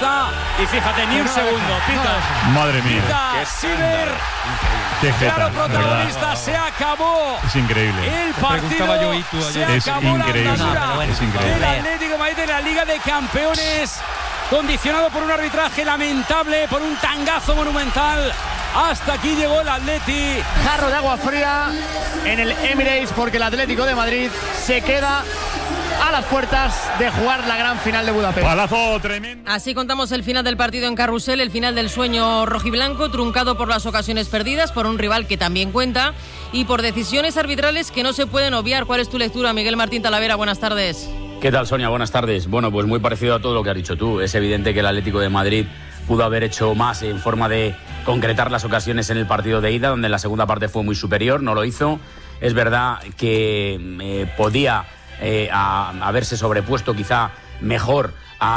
pita. Y fíjate, ni un segundo. Pita. Madre mía. Pita Siever. Qué jeta, claro, protagonista. Se acabó. Es increíble. El partido. Es increíble. Es increíble. El Atlético de Madrid en la Liga de Campeones. Condicionado por un arbitraje lamentable, por un tangazo monumental. Hasta aquí llegó el Atleti. Jarro de agua fría en el Emirates porque el Atlético de Madrid se queda a las puertas de jugar la gran final de Budapest. Palazo tremendo. Así contamos el final del partido en Carrusel, el final del sueño rojiblanco, truncado por las ocasiones perdidas, por un rival que también cuenta y por decisiones arbitrales que no se pueden obviar. ¿Cuál es tu lectura, Miguel Martín Talavera? Buenas tardes. ¿Qué tal, Sonia? Buenas tardes. Bueno, pues muy parecido a todo lo que has dicho tú. Es evidente que el Atlético de Madrid pudo haber hecho más en forma de concretar las ocasiones en el partido de ida, donde en la segunda parte fue muy superior, no lo hizo. Es verdad que podía haberse sobrepuesto quizá mejor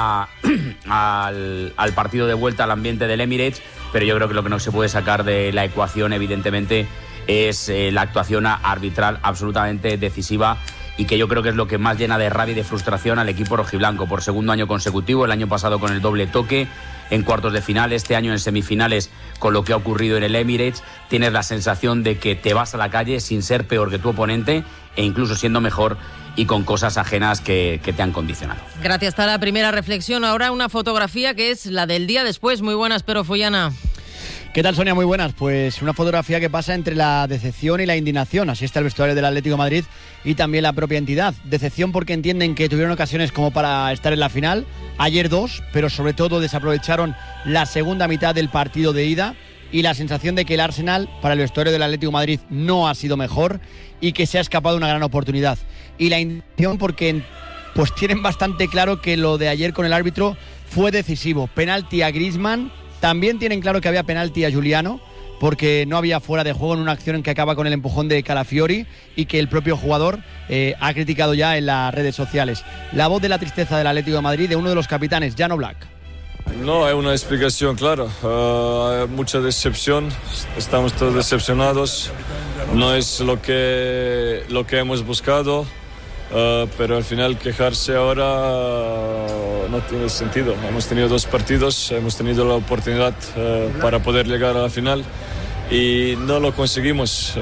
al partido de vuelta, al ambiente del Emirates, pero yo creo que lo que no se puede sacar de la ecuación, evidentemente, es la actuación arbitral absolutamente decisiva y que yo creo que es lo que más llena de rabia y de frustración al equipo rojiblanco por segundo año consecutivo, el año pasado con el doble toque en cuartos de final, este año en semifinales con lo que ha ocurrido en el Emirates. Tienes la sensación de que te vas a la calle sin ser peor que tu oponente e incluso siendo mejor y con cosas ajenas que te han condicionado. Gracias, está la primera reflexión. Ahora una fotografía que es la del día después. Muy buenas, pero Follana. ¿Qué tal, Sonia? Muy buenas. Pues una fotografía que pasa entre la decepción y la indignación. Así está el vestuario del Atlético de Madrid y también la propia entidad. Decepción porque entienden que tuvieron ocasiones como para estar en la final. Ayer 2, pero sobre todo desaprovecharon la segunda mitad del partido de ida. Y la sensación de que el Arsenal, para el vestuario del Atlético de Madrid, no ha sido mejor y que se ha escapado una gran oportunidad. Y la indignación porque pues tienen bastante claro que lo de ayer con el árbitro fue decisivo. Penalti a Griezmann. También tienen claro que había penalti a Giuliano, porque no había fuera de juego en una acción en que acaba con el empujón de Calafiori y que el propio jugador ha criticado ya en las redes sociales. La voz de la tristeza del Atlético de Madrid de uno de los capitanes, Jan Oblak. No hay una explicación, claro. Hay mucha decepción, estamos todos decepcionados. No es lo que hemos buscado. Pero al final quejarse ahora no tiene sentido. Hemos tenido 2 partidos, hemos tenido la oportunidad para poder llegar a la final y no lo conseguimos.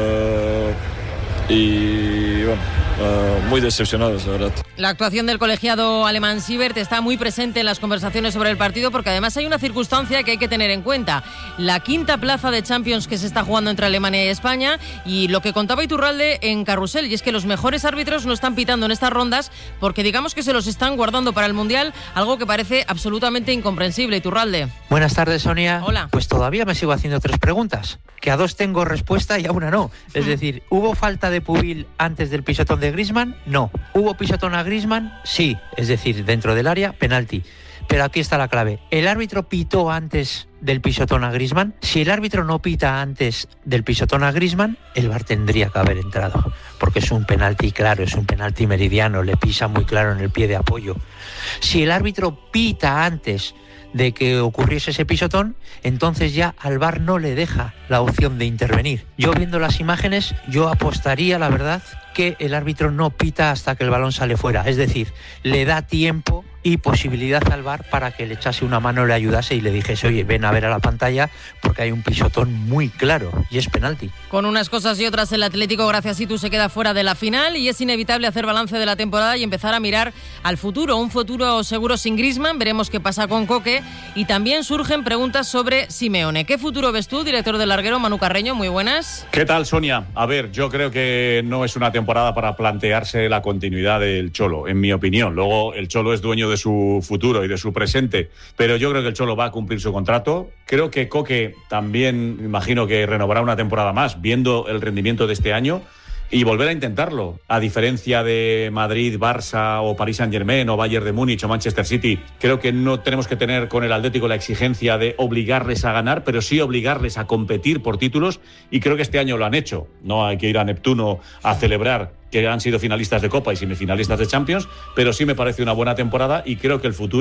Y bueno, muy decepcionados, la verdad. La actuación del colegiado alemán Siebert está muy presente en las conversaciones sobre el partido porque además hay una circunstancia que hay que tener en cuenta. La 5ª plaza de Champions que se está jugando entre Alemania y España y lo que contaba Iturralde en Carrusel, y es que los mejores árbitros no están pitando en estas rondas porque digamos que se los están guardando para el Mundial, algo que parece absolutamente incomprensible. Iturralde. Buenas tardes, Sonia. Hola. Pues todavía me sigo haciendo 3 preguntas, que a 2 tengo respuesta y a una no. Es decir, ¿hubo falta de Pubil antes del pisotón de Griezmann? No. ¿Hubo pisotón a Griezmann? Sí. Es decir, dentro del área, penalti. Pero aquí está la clave. ¿El árbitro pitó antes del pisotón a Griezmann? Si el árbitro no pita antes del pisotón a Griezmann, el VAR tendría que haber entrado, porque es un penalti claro, es un penalti meridiano, le pisa muy claro en el pie de apoyo. Si el árbitro pita antes de que ocurriese ese pisotón, entonces ya al VAR no le deja la opción de intervenir. Yo viendo las imágenes, yo apostaría, la verdad, que el árbitro no pita hasta que el balón sale fuera. Es decir, le da tiempo y posibilidad al VAR para que le echase una mano, le ayudase y le dijese, oye, ven a ver a la pantalla porque hay un pisotón muy claro y es penalti. Con unas cosas y otras, el Atlético, gracias a Itu, se queda fuera de la final y es inevitable hacer balance de la temporada y empezar a mirar al futuro. Un futuro seguro sin Griezmann, veremos qué pasa con Coque y también surgen preguntas sobre Simeone. ¿Qué futuro ves tú, director del larguero? Manu Carreño, muy buenas. ¿Qué tal, Sonia? A ver, yo creo que no es una temporada para plantearse la continuidad del Cholo, en mi opinión. Luego, el Cholo es dueño de su futuro y de su presente, pero yo creo que el Cholo va a cumplir su contrato. Creo que Coque también, imagino que renovará una temporada más, viendo el rendimiento de este año, y volver a intentarlo. A diferencia de Madrid, Barça o Paris Saint-Germain o Bayern de Múnich o Manchester City, creo que no tenemos que tener con el Atlético la exigencia de obligarles a ganar, pero sí obligarles a competir por títulos, y creo que este año lo han hecho. No hay que ir a Neptuno a celebrar que han sido finalistas de Copa y semifinalistas de Champions, pero sí me parece una buena temporada y creo que el futuro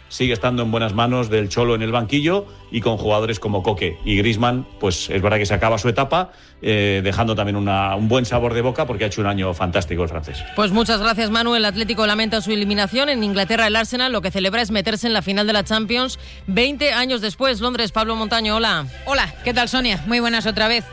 sigue estando en buenas manos del Cholo en el banquillo y con jugadores como Coque y Griezmann, pues es verdad que se acaba su etapa, dejando también un buen sabor de boca porque ha hecho un año fantástico el francés. Pues muchas gracias, Manu. El Atlético lamenta su eliminación. En Inglaterra el Arsenal lo que celebra es meterse en la final de la Champions 20 años después. Londres, Pablo Montaño, hola. Hola, ¿qué tal, Sonia? Muy buenas otra vez.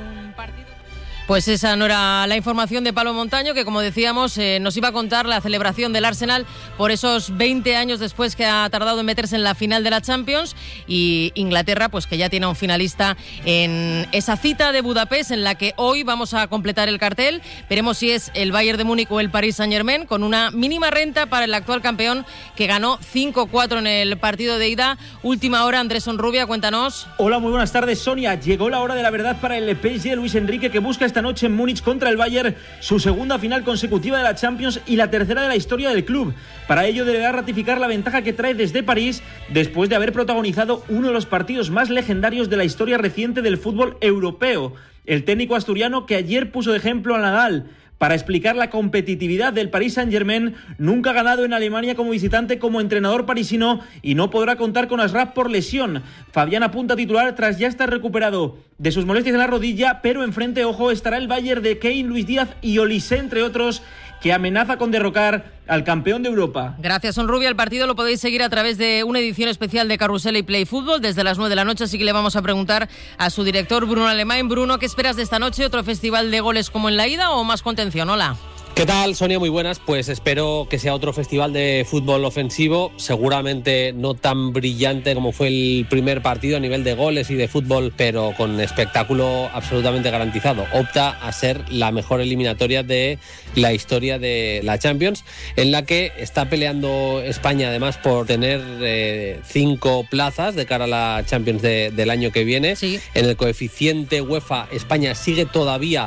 Pues esa no era la información de Pablo Montaño, que como decíamos nos iba a contar la celebración del Arsenal por esos 20 años después que ha tardado en meterse en la final de la Champions, y Inglaterra pues que ya tiene un finalista en esa cita de Budapest en la que hoy vamos a completar el cartel. Veremos si es el Bayern de Múnich o el Paris Saint-Germain, con una mínima renta para el actual campeón que ganó 5-4 en el partido de ida. Última hora, Andrés Onrubia, cuéntanos. Hola, muy buenas tardes, Sonia. Llegó la hora de la verdad para el PSG Luis Enrique, que busca esta noche en Múnich contra el Bayern su segunda final consecutiva de la Champions y la tercera de la historia del club. Para ello deberá ratificar la ventaja que trae desde París después de haber protagonizado uno de los partidos más legendarios de la historia reciente del fútbol europeo. El técnico asturiano, que ayer puso de ejemplo a Nadal para explicar la competitividad del Paris Saint-Germain, nunca ha ganado en Alemania como visitante como entrenador parisino y no podrá contar con Ashraf por lesión. Fabián apunta a titular tras ya estar recuperado de sus molestias en la rodilla, pero enfrente, ojo, estará el Bayern de Kane, Luis Díaz y Olise, entre otros, que amenaza con derrocar al campeón de Europa. Gracias, Onrubia. El partido lo podéis seguir a través de una edición especial de Carrusel y Play Fútbol desde las 9 de la noche, así que le vamos a preguntar a su director, Bruno Alemán. Bruno, ¿qué esperas de esta noche? ¿Otro festival de goles como en la ida o más contención? Hola. ¿Qué tal, Sonia? Muy buenas. Pues espero que sea otro festival de fútbol ofensivo, seguramente no tan brillante como fue el primer partido a nivel de goles y de fútbol, pero con espectáculo absolutamente garantizado. Opta a ser la mejor eliminatoria de la historia de la Champions, en la que está peleando España además por tener 5 plazas de cara a la Champions del año que viene. Sí. En el coeficiente UEFA, España sigue todavía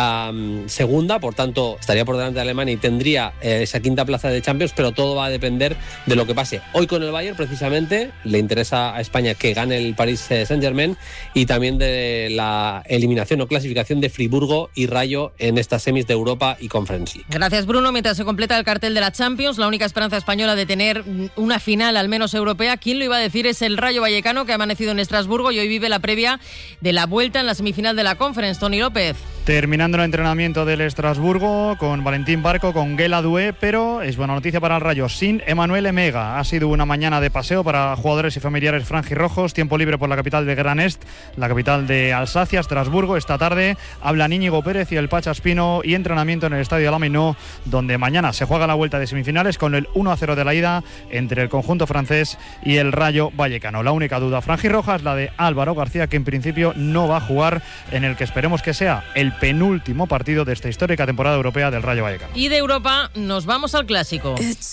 segunda, por tanto estaría por delante de Alemania y tendría esa quinta plaza de Champions, pero todo va a depender de lo que pase hoy con el Bayern. Precisamente le interesa a España que gane el Paris Saint-Germain, y también de la eliminación o clasificación de Friburgo y Rayo en estas semis de Europa y Conference League. Gracias, Bruno. Mientras se completa el cartel de la Champions, la única esperanza española de tener una final al menos europea, ¿quién lo iba a decir?, es el Rayo Vallecano, que ha amanecido en Estrasburgo y hoy vive la previa de la vuelta en la semifinal de la Conference. Toni López. Terminando el entrenamiento del Estrasburgo con Valentín Barco, con Guela Dué, pero es buena noticia para el Rayo sin Emmanuel Emega. Ha sido una mañana de paseo para jugadores y familiares franjirrojos, tiempo libre por la capital de Gran Est, la capital de Alsacia, Estrasburgo. Esta tarde hablan Íñigo Pérez y el Pacha Espino, y entrenamiento en el estadio de la Mainó, donde mañana se juega la vuelta de semifinales con el 1-0 de la ida entre el conjunto francés y el Rayo Vallecano. La única duda franjirroja es la de Álvaro García, que en principio no va a jugar en el que esperemos que sea el penúltimo partido de esta histórica temporada europea del Rayo Vallecano. Y de Europa nos vamos al clásico,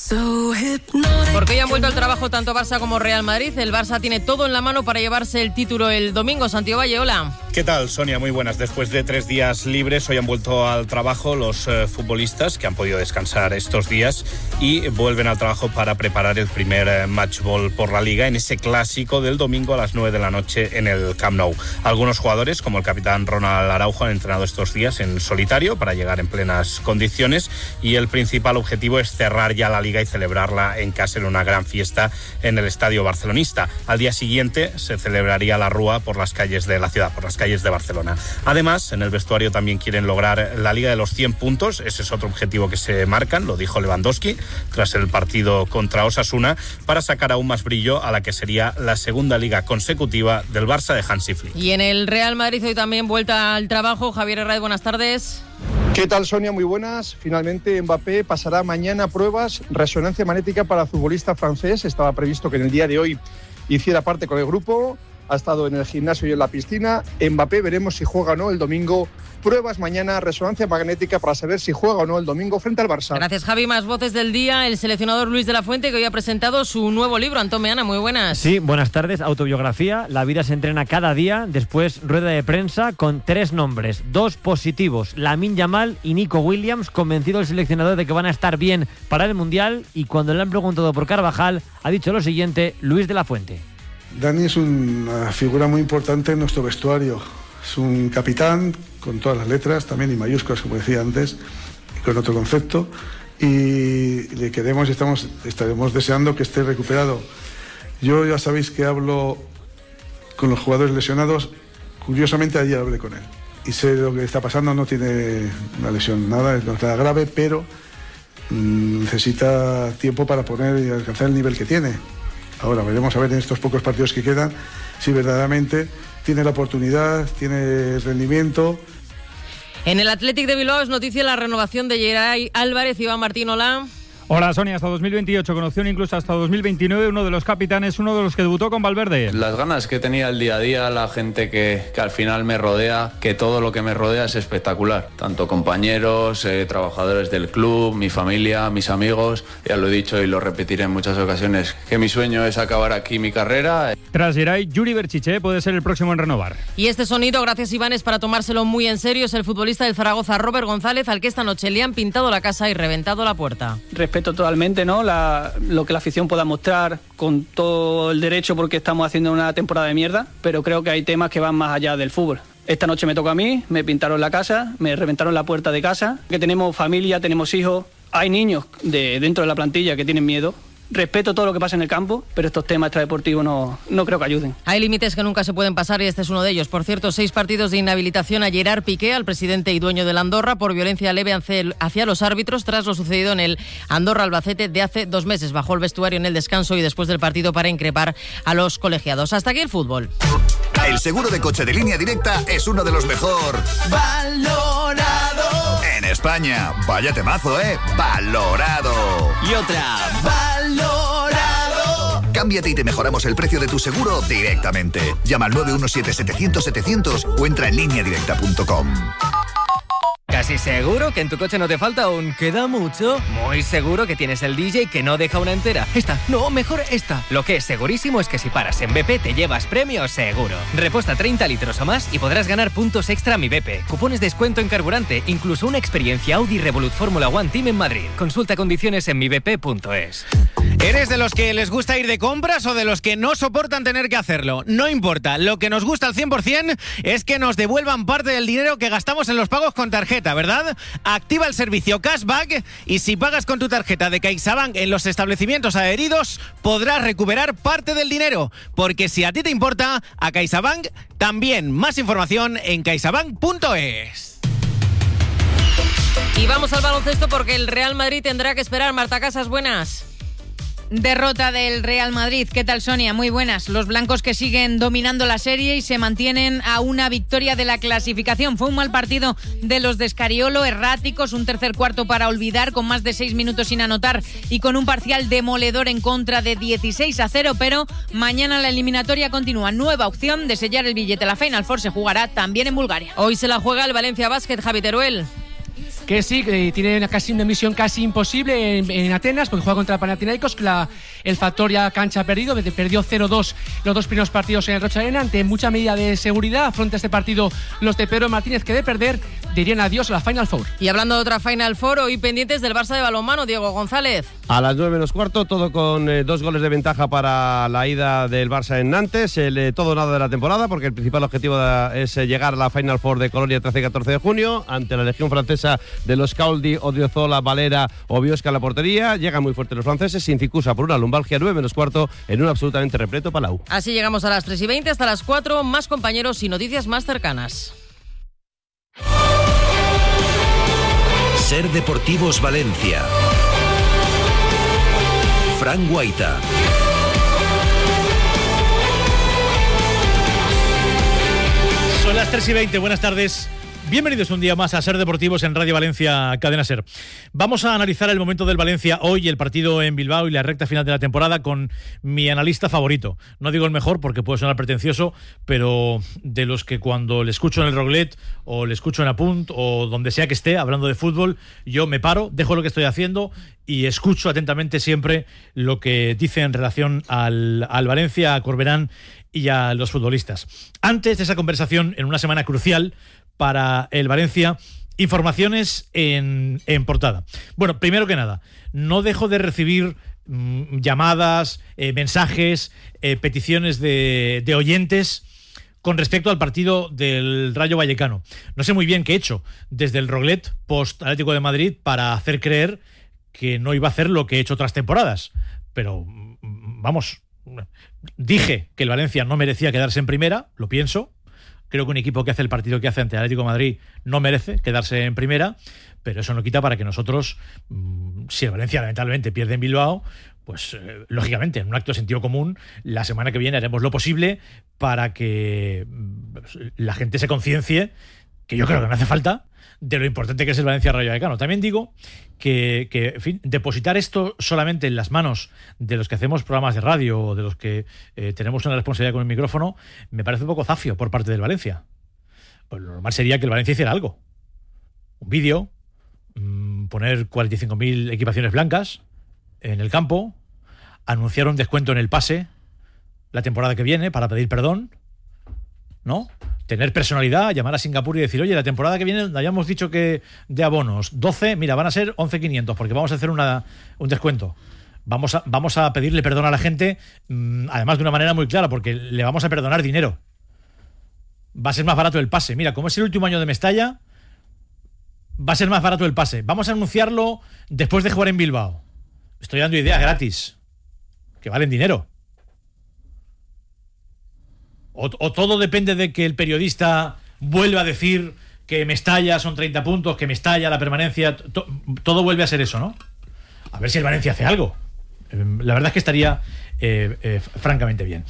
porque hoy han vuelto al trabajo tanto Barça como Real Madrid. El Barça tiene todo en la mano para llevarse el título el domingo. Santiago Valle, hola. ¿Qué tal, Sonia? Muy buenas. Después de 3 días libres, hoy han vuelto al trabajo los futbolistas que han podido descansar estos días y vuelven al trabajo para preparar el primer match ball por la Liga en ese clásico del domingo a las 9 de la noche en el Camp Nou. Algunos jugadores, como el capitán Ronald Araujo, han entrenado estos días en solitario para llegar en plenas condiciones, y el principal objetivo es cerrar ya la Liga y celebrarla en casa en una gran fiesta en el estadio barcelonista. Al día siguiente se celebraría la Rúa por las calles de la ciudad, por las calles de Barcelona. Además, en el vestuario también quieren lograr la Liga de los 100 puntos. Ese es otro objetivo que se marcan, lo dijo Lewandowski tras el partido contra Osasuna, para sacar aún más brillo a la que sería la segunda Liga consecutiva del Barça de Hansi Flick. Y en el Real Madrid hoy también vuelta al trabajo. Javier Herrera, buenas tardes. ¿Qué tal, Sonia? Muy buenas. Finalmente Mbappé pasará mañana pruebas resonancia magnética para el futbolista francés. Estaba previsto que en el día de hoy hiciera parte con el grupo. Ha estado en el gimnasio y en la piscina. Mbappé, veremos si juega o no el domingo. Pruebas mañana, resonancia magnética para saber si juega o no el domingo frente al Barça. Gracias, Javi. Más voces del día. El seleccionador Luis de la Fuente, que hoy ha presentado su nuevo libro. Antón Meana, muy buenas. Sí, buenas tardes. Autobiografía. La vida se entrena cada día. Después, rueda de prensa con 3 nombres. 2 positivos. Lamine Yamal y Nico Williams. Convencido el seleccionador de que van a estar bien para el Mundial. Y cuando le han preguntado por Carvajal, ha dicho lo siguiente Luis de la Fuente. Dani es una figura muy importante en nuestro vestuario. Es un capitán con todas las letras, también y mayúsculas, como decía antes, con otro concepto. Y le queremos y estaremos deseando que esté recuperado Yo ya sabéis que hablo con los jugadores lesionados. Curiosamente ayer hablé con él y sé lo que está pasando. No tiene una lesión, nada, no es nada grave, pero necesita tiempo para poner y alcanzar el nivel que tiene. Ahora veremos a ver en estos pocos partidos que quedan si verdaderamente tiene la oportunidad, tiene el rendimiento. En el Athletic de Bilbao es noticia la renovación de Geray Álvarez. Iván Martín, hola. Hola Sonia, hasta 2028, con opción incluso hasta 2029, uno de los capitanes, uno de los que debutó con Valverde. Las ganas que tenía el día a día, la gente que al final me rodea, que todo lo que me rodea es espectacular. Tanto compañeros, trabajadores del club, mi familia, mis amigos, ya lo he dicho y lo repetiré en muchas ocasiones, que mi sueño es acabar aquí mi carrera. Tras Geray, Yuri Berchiche puede ser el próximo en renovar. Y este sonido, gracias Iván, es para tomárselo muy en serio, es el futbolista del Zaragoza, Robert González, al que esta noche le han pintado la casa y reventado la puerta. Respeto totalmente, ¿no? Lo que la afición pueda mostrar con todo el derecho, porque estamos haciendo una temporada de mierda, pero creo que hay temas que van más allá del fútbol. Esta noche me toca a mí, me pintaron la casa, me reventaron la puerta de casa, que tenemos familia, tenemos hijos, hay niños dentro de la plantilla que tienen miedo. Respeto todo lo que pasa en el campo, pero estos temas extradeportivos no creo que ayuden. Hay límites que nunca se pueden pasar y este es uno de ellos. Por cierto, 6 partidos de inhabilitación a Gerard Piqué, al presidente y dueño del Andorra, por violencia leve hacia los árbitros tras lo sucedido en el Andorra-Albacete de hace 2 meses. Bajó el vestuario en el descanso y después del partido para increpar a los colegiados. Hasta aquí el fútbol. El seguro de coche de Línea Directa es uno de los mejor valorado en España. Vaya temazo, valorado. Y otra, valorado. Cámbiate y te mejoramos el precio de tu seguro directamente. Llama al 917-700-700 o entra en lineadirecta.com. ¿Casi seguro que en tu coche no te falta un queda mucho? Muy seguro que tienes el DJ que no deja una entera. Esta, no, mejor esta. Lo que es segurísimo es que si paras en BP te llevas premio seguro. Repuesta 30 litros o más y podrás ganar puntos extra a Mi BP, cupones de descuento en carburante, incluso una experiencia Audi Revolut Fórmula One Team en Madrid. Consulta condiciones en mibp.es. ¿Eres de los que les gusta ir de compras o de los que no soportan tener que hacerlo? No importa, lo que nos gusta al 100% es que nos devuelvan parte del dinero que gastamos en los pagos con tarjeta, ¿verdad? Activa el servicio Cashback y si pagas con tu tarjeta de CaixaBank en los establecimientos adheridos, podrás recuperar parte del dinero. Porque si a ti te importa, a CaixaBank también. Más información en caixabank.es. Y vamos al baloncesto porque el Real Madrid tendrá que esperar. Marta Casas, buenas. Derrota del Real Madrid. ¿Qué tal, Sonia? Muy buenas. Los blancos que siguen dominando la serie y se mantienen a una victoria de la clasificación. Fue un mal partido de los de Scariolo, erráticos, un tercer cuarto para olvidar, con más de 6 minutos sin anotar y con un parcial demoledor en contra de 16-0, pero mañana la eliminatoria continúa. Nueva opción de sellar el billete. La Final Four se jugará también en Bulgaria. Hoy se la juega el Valencia Basket, Javi Teruel. Que sí, que tiene una misión casi imposible en Atenas, porque juega contra el Panathinaikos. El factor ya cancha perdido, perdió 0-2 los 2 primeros partidos en el Rocha Arena. Ante mucha medida de seguridad afronta este partido los de Pedro Martínez, que de perder dirían adiós a la Final Four. Y hablando de otra Final Four, hoy pendientes del Barça de balonmano, Diego González. A las 9 menos cuarto, todo con 2 goles de ventaja para la ida del Barça en Nantes. Todo o nada de la temporada, porque el principal objetivo es llegar a la Final Four de Colonia 13 y 14 de junio, ante la legión francesa de los Cauldi, Odriozola, Valera o Biosca en la portería. Llegan muy fuertes los franceses, sin cicusa por una lumbalgia. 9 menos cuarto en un absolutamente repleto Palau. Así llegamos a las 3:20 hasta las 4, más compañeros y noticias más cercanas. Ser Deportivos Valencia. Fran Guaita. Son las 3:20, buenas tardes. Bienvenidos un día más a Ser Deportivos en Radio Valencia, Cadena Ser. Vamos a analizar el momento del Valencia hoy, el partido en Bilbao y la recta final de la temporada con mi analista favorito. No digo el mejor porque puede sonar pretencioso, pero de los que cuando le escucho en el Roglet o le escucho en Apunt o donde sea que esté hablando de fútbol, yo me paro, dejo lo que estoy haciendo y escucho atentamente siempre lo que dice en relación al Valencia, a Corberán y a los futbolistas. Antes de esa conversación, en una semana crucial para el Valencia, informaciones en portada. Bueno, primero que nada, no dejo de recibir llamadas, mensajes, peticiones de oyentes con respecto al partido del Rayo Vallecano. No sé muy bien qué he hecho desde el Roglet post Atlético de Madrid para hacer creer que no iba a hacer lo que he hecho otras temporadas, pero vamos, Dije que el Valencia no merecía quedarse en primera, lo pienso. Creo que un equipo que hace el partido que hace ante el Atlético de Madrid no merece quedarse en primera, pero eso no quita para que nosotros, si el Valencia lamentablemente pierde en Bilbao, pues lógicamente, en un acto de sentido común, la semana que viene haremos lo posible para que la gente se conciencie, que yo creo que no hace falta, de lo importante que es el Valencia Rayo Vallecano. También digo que en fin, depositar esto solamente en las manos de los que hacemos programas de radio o de los que tenemos una responsabilidad con el micrófono, me parece un poco zafio por parte del Valencia. Pues lo normal sería que el Valencia hiciera algo. Un vídeo, poner 45.000 equipaciones blancas en el campo, anunciar un descuento en el pase la temporada que viene para pedir perdón, ¿no? Tener personalidad, llamar a Singapur y decir, oye, la temporada que viene hayamos dicho que de abonos 12, mira, van a ser 11.500 porque vamos a hacer un descuento. Vamos a pedirle perdón a la gente, además de una manera muy clara, porque le vamos a perdonar dinero. Va a ser más barato el pase. Mira, como es el último año de Mestalla, va a ser más barato el pase. Vamos a anunciarlo después de jugar en Bilbao. Estoy dando ideas gratis, que valen dinero. O todo depende de que el periodista vuelva a decir que Mestalla son 30 puntos, que Mestalla, la permanencia, todo vuelve a ser eso, ¿no? A ver si el Valencia hace algo. La verdad es que estaría francamente bien.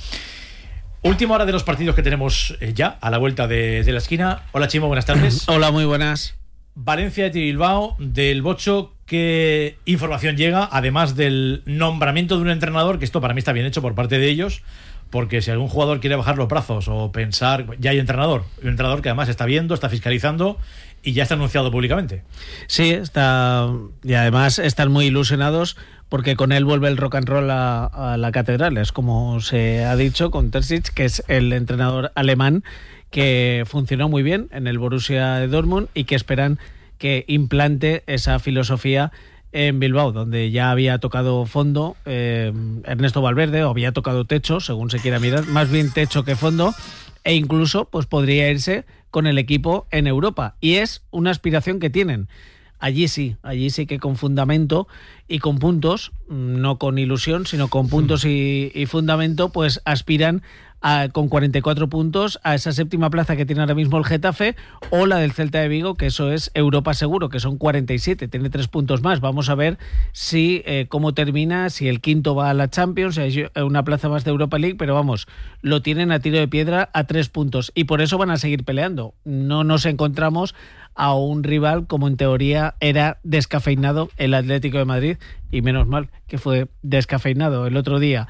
Última hora de los partidos que tenemos ya a la vuelta de la esquina. Hola, Chimo, buenas tardes. Hola, muy buenas. Valencia de Bilbao, del Bocho, ¿qué información llega? Además del nombramiento de un entrenador, que esto para mí está bien hecho por parte de ellos, porque si algún jugador quiere bajar los brazos o pensar, ya hay entrenador, un entrenador que además está viendo, está fiscalizando y ya está anunciado públicamente. Sí, está, y además están muy ilusionados porque con él vuelve el rock and roll a la catedral, es como se ha dicho con Terzic, que es el entrenador alemán que funcionó muy bien en el Borussia de Dortmund y que esperan que implante esa filosofía en Bilbao, donde ya había tocado fondo Ernesto Valverde, o había tocado techo, según se quiera mirar, más bien techo que fondo, e incluso pues podría irse con el equipo en Europa. Y es una aspiración que tienen. Allí sí que con fundamento y con puntos, no con ilusión, sino con puntos y fundamento, pues aspiran con 44 puntos a esa séptima plaza que tiene ahora mismo el Getafe, o la del Celta de Vigo, que eso es Europa seguro, que son 47, tiene 3 puntos más. Vamos a ver si cómo termina, si el quinto va a la Champions, si hay una plaza más de Europa League, pero vamos, lo tienen a tiro de piedra a 3 puntos y por eso van a seguir peleando. No nos encontramos a un rival como en teoría era descafeinado el Atlético de Madrid, y menos mal que fue descafeinado el otro día.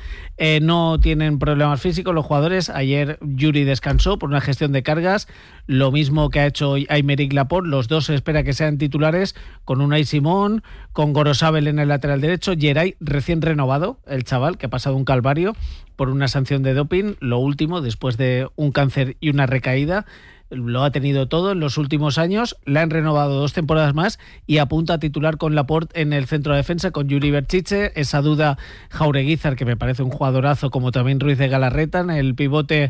No tienen problemas físicos los jugadores. Ayer Yuri descansó por una gestión de cargas, lo mismo que ha hecho Aymeric Laporte. Los dos se espera que sean titulares, con Unai Simón, con Gorosabel en el lateral derecho, Geray recién renovado, el chaval que ha pasado un calvario por una sanción de doping, lo último después de un cáncer y una recaída. Lo ha tenido todo en los últimos años, le han renovado 2 temporadas más y apunta a titular con Laporte en el centro de defensa, con Yuri Berchiche, esa duda Jaureguizar, que me parece un jugadorazo, como también Ruiz de Galarreta, en el pivote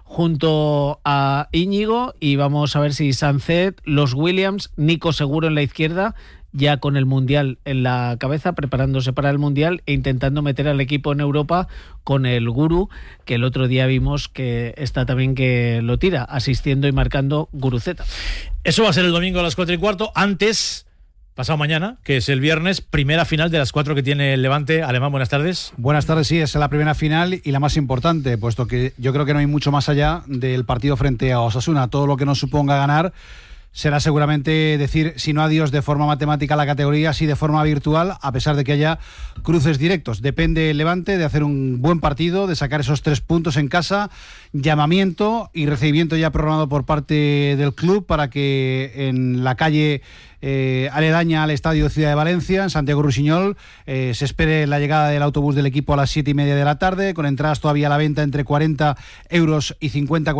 junto a Íñigo, y vamos a ver si Sancet, los Williams, Nico Seguro en la izquierda, ya con el Mundial en la cabeza, preparándose para el Mundial e intentando meter al equipo en Europa con el Guru, que el otro día vimos que está también que lo tira, asistiendo y marcando Guruceta. Eso va a ser el domingo a las 4:15. Antes, pasado mañana, que es el viernes, primera final de las 4 que tiene el Levante. Alemán, buenas tardes. Buenas tardes, sí, es la primera final y la más importante, puesto que yo creo que no hay mucho más allá del partido frente a Osasuna. Todo lo que nos suponga ganar será seguramente decir, si no adiós de forma matemática a la categoría, sí de forma virtual, a pesar de que haya cruces directos. Depende el Levante de hacer un buen partido, de sacar esos 3 puntos en casa, llamamiento y recibimiento ya programado por parte del club para que en la calle aledaña al Estadio Ciudad de Valencia, en Santiago Rusiñol, se espere la llegada del autobús del equipo a las 7:30 de la tarde, con entradas todavía a la venta entre 40 euros y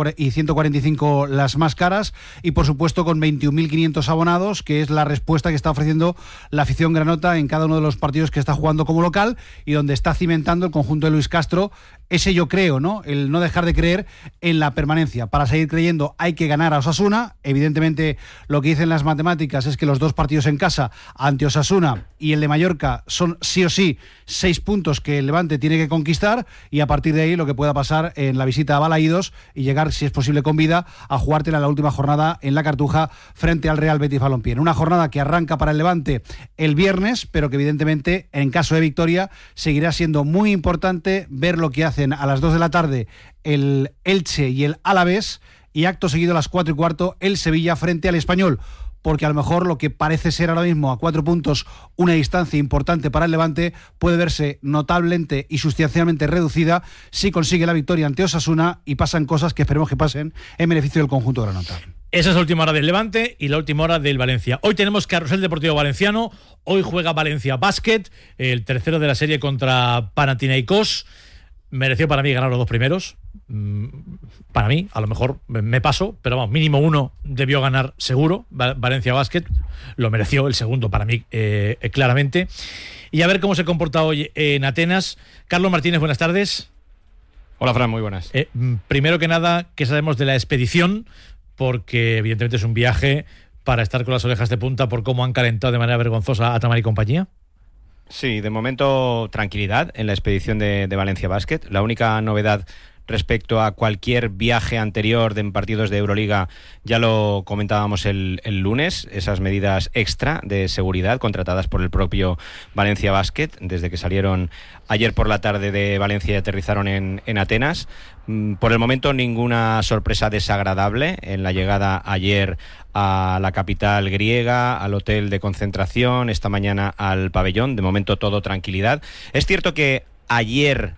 145 las más caras, y por supuesto con 21.500 abonados, que es la respuesta que está ofreciendo la afición granota en cada uno de los partidos que está jugando como local y donde está cimentando el conjunto de Luis Castro ese yo creo, ¿no? El no dejar de creer en la permanencia. Para seguir creyendo hay que ganar a Osasuna. Evidentemente, lo que dicen las matemáticas es que los 2 partidos en casa ante Osasuna y el de Mallorca son sí o sí 6 puntos que el Levante tiene que conquistar, y a partir de ahí lo que pueda pasar en la visita a Balaídos y llegar, si es posible con vida, a jugártela la última jornada en la Cartuja frente al Real Betis Balompié. Una jornada que arranca para el Levante el viernes, pero que evidentemente en caso de victoria seguirá siendo muy importante ver lo que hacen a las 2 de la tarde el Elche y el Alavés, y acto seguido a las 4:15 el Sevilla frente al Español, porque a lo mejor lo que parece ser ahora mismo a 4 puntos una distancia importante para el Levante puede verse notablemente y sustancialmente reducida si consigue la victoria ante Osasuna y pasan cosas que esperemos que pasen en beneficio del conjunto granota. Esa es la última hora del Levante y la última hora del Valencia. Hoy tenemos Carrusel Deportivo Valenciano, hoy juega Valencia Basket, el tercero de la serie contra Panathinaikos. Mereció para mí ganar los 2 primeros. Para mí, a lo mejor me paso, pero vamos, mínimo uno debió ganar seguro. Valencia Basket lo mereció, el segundo para mí claramente. Y a ver cómo se comporta hoy en Atenas. Carlos Martínez, buenas tardes. Hola, Fran, muy buenas. Primero que nada, ¿qué sabemos de la expedición? Porque evidentemente es un viaje para estar con las orejas de punta por cómo han calentado de manera vergonzosa a Tamar y compañía. Sí, de momento tranquilidad en la expedición de Valencia Basket. La única novedad respecto a cualquier viaje anterior en partidos de Euroliga, ya lo comentábamos el lunes, esas medidas extra de seguridad contratadas por el propio Valencia Basket desde que salieron ayer por la tarde de Valencia y aterrizaron en Atenas. Por el momento ninguna sorpresa desagradable en la llegada ayer a la capital griega, al hotel de concentración, esta mañana al pabellón. De momento todo tranquilidad. Es cierto que ayer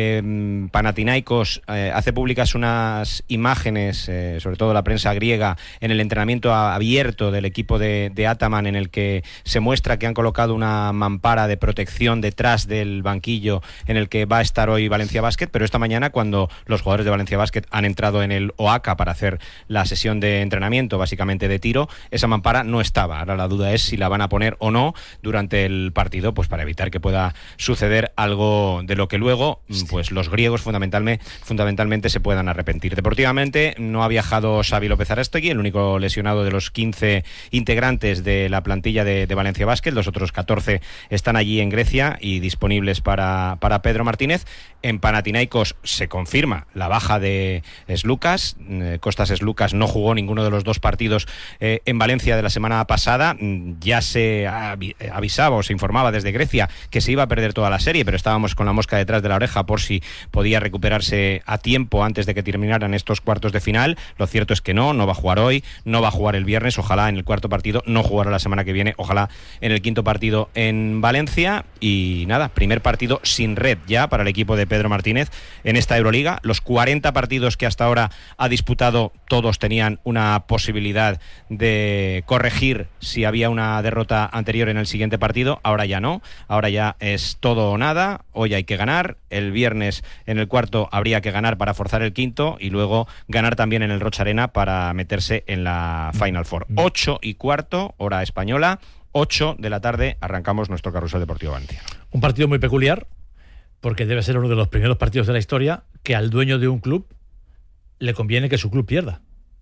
Panathinaikos hace públicas unas imágenes, sobre todo la prensa griega, en el entrenamiento abierto del equipo de Ataman, en el que se muestra que han colocado una mampara de protección detrás del banquillo en el que va a estar hoy Valencia Basket, pero esta mañana, cuando los jugadores de Valencia Basket han entrado en el OACA para hacer la sesión de entrenamiento, básicamente de tiro, esa mampara no estaba. Ahora la duda es si la van a poner o no durante el partido, pues para evitar que pueda suceder algo de lo que luego pues los griegos fundamentalmente se puedan arrepentir. Deportivamente no ha viajado Xavi López Arastegui, el único lesionado de los 15 integrantes de la plantilla de Valencia Basket. Los otros 14 están allí en Grecia y disponibles para Pedro Martínez. En Panathinaikos se confirma la baja de Slukas. Kostas Slukas no jugó ninguno de los 2 partidos en Valencia de la semana pasada. Ya se avisaba o se informaba desde Grecia que se iba a perder toda la serie, pero estábamos con la mosca detrás de la oreja por si podía recuperarse a tiempo antes de que terminaran estos cuartos de final. Lo cierto es que no va a jugar hoy, no va a jugar el viernes, ojalá en el cuarto partido, no jugará la semana que viene, ojalá en el quinto partido en Valencia. Y nada, primer partido sin red ya para el equipo de Pedro Martínez en esta Euroliga. Los 40 partidos que hasta ahora ha disputado, todos tenían una posibilidad de corregir si había una derrota anterior en el siguiente partido. Ahora ya no, ahora ya es todo o nada. Hoy hay que ganar, el viernes en el cuarto habría que ganar para forzar el quinto y luego ganar también en el Rocha Arena para meterse en la Final Four. 8:15, hora española, 8 de la tarde, arrancamos nuestro Carrusel Deportivo Valencia. Un partido muy peculiar, porque debe ser uno de los primeros partidos de la historia que al dueño de un club le conviene que su club pierda.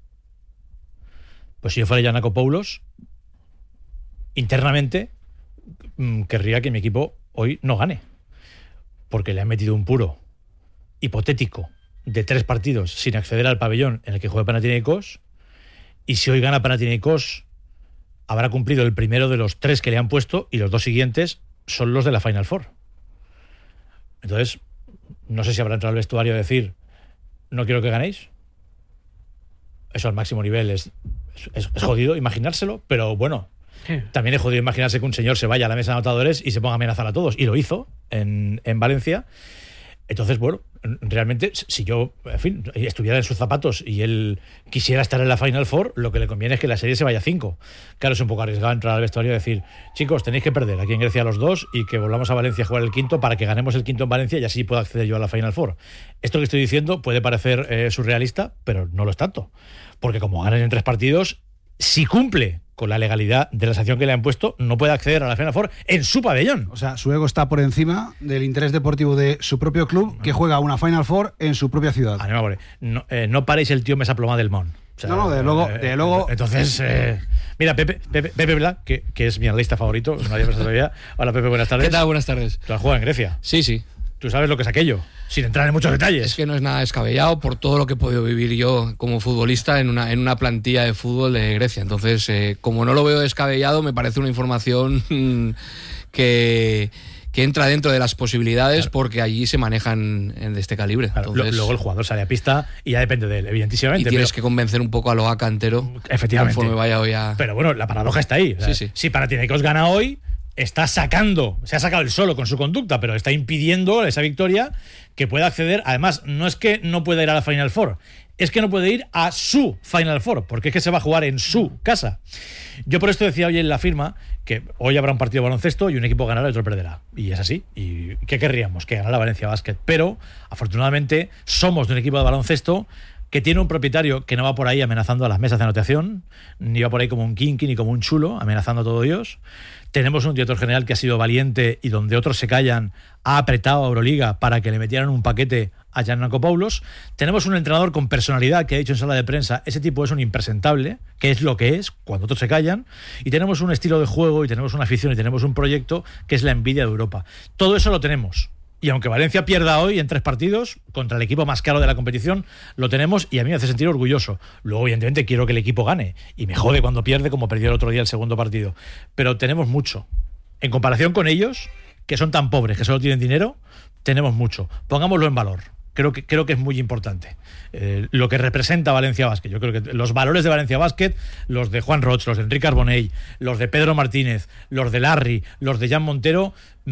Pues si yo fuera Giannakopoulos, internamente querría que mi equipo hoy no gane, porque le han metido un puro hipotético de 3 partidos sin acceder al pabellón en el que juega Panathinaikos, y si hoy gana Panathinaikos habrá cumplido el primero de los 3 que le han puesto y los 2 siguientes son los de la Final Four. Entonces, no sé si habrá entrado al vestuario a decir no quiero que ganéis. Eso al máximo nivel es jodido imaginárselo, pero bueno, también es jodido imaginarse que un señor se vaya a la mesa de anotadores y se ponga a amenazar a todos, y lo hizo en Valencia. Entonces, bueno, realmente, si yo, en fin, estuviera en sus zapatos y él quisiera estar en la Final Four, lo que le conviene es que la serie se vaya a 5. Claro, es un poco arriesgado entrar al vestuario y decir, chicos, tenéis que perder aquí en Grecia los 2 y que volvamos a Valencia a jugar el quinto para que ganemos el quinto en Valencia y así pueda acceder yo a la Final Four. Esto que estoy diciendo puede parecer surrealista, pero no lo es tanto. Porque como ganan en 3 partidos, si cumple con la legalidad de la sanción que le han puesto, no puede acceder a la Final Four en su pabellón. O sea, su ego está por encima del interés deportivo de su propio club, que juega una Final Four en su propia ciudad. No paréis el tío Mesa Ploma del Mon. O sea, no, de luego. Entonces, mira, Pepe Bla, que es mi analista favorito, nadie me lo sabía. Hola, Pepe, buenas tardes. ¿Qué tal? Buenas tardes. ¿Tú has jugado en Grecia? Sí. ¿Tú sabes lo que es aquello? Sin entrar en muchos detalles. Es que no es nada descabellado por todo lo que he podido vivir yo como futbolista en una plantilla de fútbol de Grecia. Entonces, como no lo veo descabellado, me parece una información que entra dentro de las posibilidades, claro, porque allí se manejan de este calibre. Claro, entonces, luego el jugador sale a pista y ya depende de él, evidentísimamente. Y tienes que convencer un poco a Loaca entero. Efectivamente. Conforme vaya hoy a... Pero bueno, la paradoja está ahí. O sea, sí. Si Panathinaikos gana hoy, se ha sacado el solo con su conducta, pero está impidiendo esa victoria que pueda acceder. Además, no es que no pueda ir a la Final Four, es que no puede ir a su Final Four, porque es que se va a jugar en su casa. Yo por esto decía hoy en la firma que hoy habrá un partido de baloncesto y un equipo ganará y otro perderá. Y es así. ¿Y qué querríamos? Que ganara Valencia Basket. Pero, afortunadamente, somos de un equipo de baloncesto que tiene un propietario que no va por ahí amenazando a las mesas de anotación, ni va por ahí como un kinky ni como un chulo, amenazando a todo Dios. Tenemos un director general que ha sido valiente y donde otros se callan, ha apretado a Euroliga para que le metieran un paquete a Giannakopoulos. Tenemos un entrenador con personalidad que ha dicho en sala de prensa, ese tipo es un impresentable, que es lo que es cuando otros se callan. Y tenemos un estilo de juego y tenemos una afición y tenemos un proyecto que es la envidia de Europa. Todo eso lo tenemos. Y aunque Valencia pierda hoy en 3 partidos contra el equipo más caro de la competición, lo tenemos y a mí me hace sentir orgulloso. Luego, evidentemente, quiero que el equipo gane y me jode cuando pierde, como perdió el otro día el segundo partido. Pero tenemos mucho. En comparación con ellos, que son tan pobres, que solo tienen dinero, tenemos mucho. Pongámoslo en valor. Creo que es muy importante lo que representa Valencia Basket. Yo creo que los valores de Valencia Basket, los de Juan Roch, los de Enrique Arbonell, los de Pedro Martínez, los de Larry, los de Jan Montero,